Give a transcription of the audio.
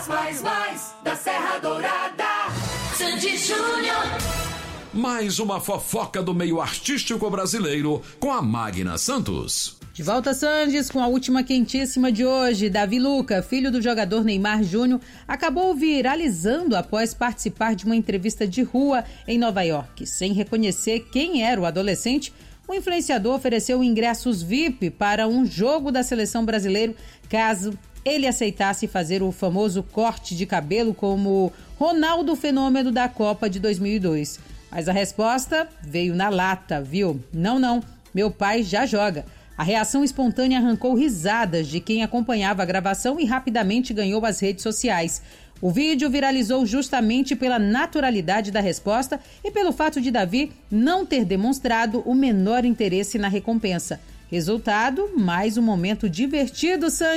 mais da Serra Dourada. Sandy Júnior. Mais uma fofoca do meio artístico brasileiro com a Magna Santos. De volta, Sandes, com a última quentíssima de hoje. Davi Luca, filho do jogador Neymar Júnior, acabou viralizando após participar de uma entrevista de rua em Nova York. Sem reconhecer quem era o adolescente, o influenciador ofereceu ingressos VIP para um jogo da seleção brasileira caso ele aceitasse fazer o famoso corte de cabelo como Ronaldo Fenômeno da Copa de 2002. Mas a resposta veio na lata, viu? Não, meu pai já joga. A reação espontânea arrancou risadas de quem acompanhava a gravação e rapidamente ganhou as redes sociais. O vídeo viralizou justamente pela naturalidade da resposta e pelo fato de Davi não ter demonstrado o menor interesse na recompensa. Resultado, mais um momento divertido, Sandy.